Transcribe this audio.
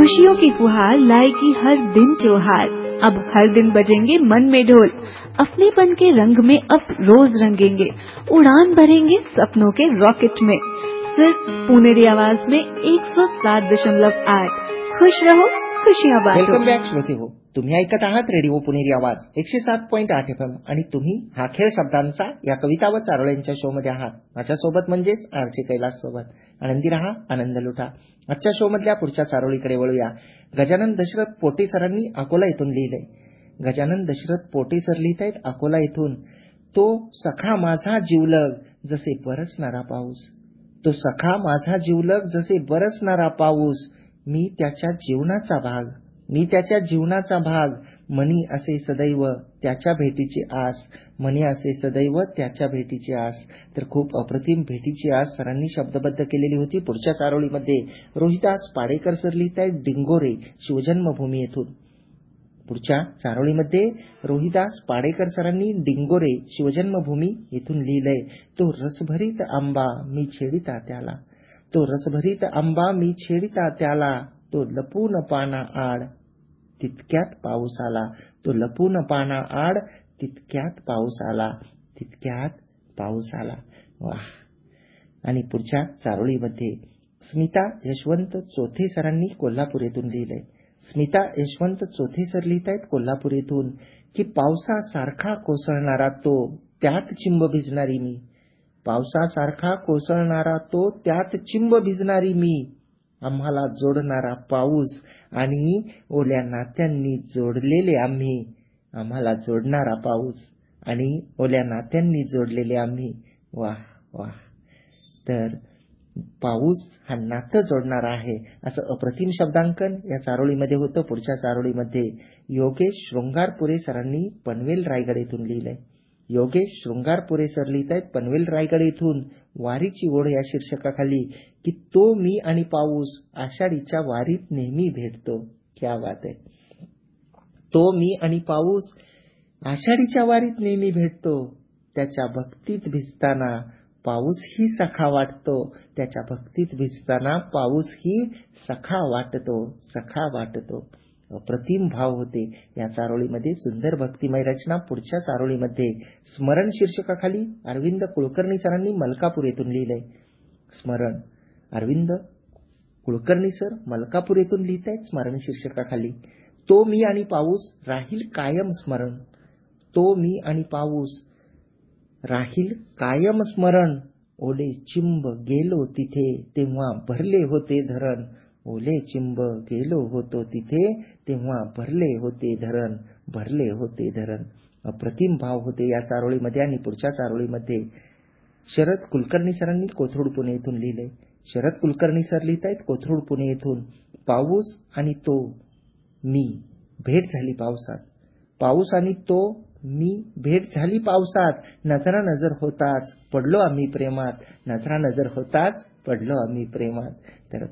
खुशियों की फुहार लाएगी हर दिन त्योहार। अब हर दिन बजेंगे मन में ढोल, अपनेपन के रंग में अब रोज रंगेंगे, उड़ान भरेंगे सपनों के रॉकेट में। सिर्फ पुनेरी आवाज में 107.8। खुश रहो, खुशियां बांटो। वेलकम बॅक श्रोते हो, तुम्ही ऐकत आहात रेडिओ पुणेरी आवाज 107.8 FM आणि तुम्ही हा खेळ शब्दांचा या कविता व चारोळ्यांच्या शो मध्ये आहात. माझ्यासोबत म्हणजेच आरचे कैलास सोबत. आनंदी रहा, आनंद लुटा. आजच्या शो मधल्या पुढच्या चारोळीकडे वळूया. गजानन दशरथ पोटे सरांनी अकोला येथून लिहिलंय. गजानन दशरथ पोटे सर लिहित आहेत अकोला येथून. तो सखा माझा जीवलग जसे बरसणारा पाऊस. तो सखा माझा जीवलग जसे बरसणारा पाऊस. मी त्याच्या जीवनाचा भाग, मी त्याच्या जीवनाचा भाग. मनी असे सदैव त्याच्या भेटीची आस, मनी असे सदैव त्याच्या भेटीची आस. तर खूप अप्रतिम भेटीची आस सरांनी शब्दबद्ध केलेली होती. पुढच्या चारोळीमध्ये रोहिदास पाडेकर सर लिहित आहेत डिंगोरे शिवजन्मभूमी येथून. पुढच्या चारोळीमध्ये रोहिदास पाडेकर सरांनी डिंगोरे शिवजन्मभूमी येथून लिहिलंय. तो रसभरीत आंबा मी छेडिता त्याला, तो रसभरीत आंबा मी छेडिता त्याला. तो लपून पाना आड तितक्यात पाऊस आला, तो लपून पाना आड तितक्यात पाऊस आला, तितक्यात पाऊस आला. वाह. आणि पुढच्या चारोळीमध्ये स्मिता यशवंत चोथे सरांनी कोल्हापूर येथून लिहिलंय. स्मिता यशवंत चोथे सर लिहित आहेत कोल्हापूर येथून की पावसासारखा कोसळणारा तो त्यात चिंब भिजणारी मी. पावसासारखा कोसळणारा तो त्यात चिंब भिजणारी मी. आम्हाला जोडणारा पाऊस आणि ओल्या नात्यांनी जोडलेले आम्ही. आम्हाला जोडणारा पाऊस आणि ओल्या नात्यांनी जोडलेले आम्ही. वाह वाह. तर पाऊस हा नातं जोडणारा आहे असं अप्रतिम शब्दांकन या चारोळीमध्ये होतं. पुढच्या चारोळीमध्ये योगेश शृंगारपुरे सरांनी पनवेल रायगड येथून लिहिलंय. योगेश शृंगारपुरे सर लिहित आहेत पनवेल रायगड येथून वारीची ओढ या शीर्षकाखाली की तो मी आणि पाऊस आषाढीच्या वारीत नेहमी भेटतो. क्या बात आहे. तो मी आणि पाऊस आषाढीच्या वारीत नेहमी भेटतो. त्याच्या भक्तीत भिजताना पाऊसही सखा वाटतो. त्याच्या भक्तीत भिजताना पाऊसही सखा वाटतो, सखा वाटतो. अप्रतिम भाव होते या चारोळीमध्ये. सुंदर भक्तिमय रचना. पुढच्या चारोळीमध्ये स्मरण शीर्षकाखाली अरविंद कुलकर्णी सरांनी मलकापूर येथून लिहिलंय. स्मरण. अरविंद कुलकर्णी सर मलकापूर येथून लिहित आहेत स्मरण शीर्षकाखाली. तो मी आणि पाऊस राहील कायम स्मरण. तो मी आणि पाऊस राहील कायम स्मरण. ओले चिंब गेलो तिथे तेव्हा भरले होते धरण. ओले चिंब गेलो होतो तिथे तेव्हा भरले होते धरण, भरले होते धरण. अप्रतिम भाव होते या चारोळीमध्ये. आणि पुढच्या चारोळीमध्ये शरद कुलकर्णी सरांनी कोथरूड पुणे येथून लिहिलंय. शरद कुलकर्णी सर लिहित आहेत कोथरूड पुणे येथून. पाऊस आणि तो मी भेट झाली पावसात. पाऊस आणि तो मी भेट झाली पावसात. नजरा नजर होताच पडलो आम्ही प्रेमात. नजरा नजर होताच पडलो आम्ही प्रेमात. तर